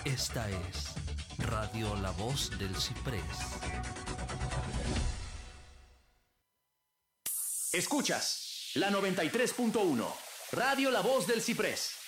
Esta es Radio La Voz del Ciprés. Escuchas la 93.1, Radio La Voz del Ciprés.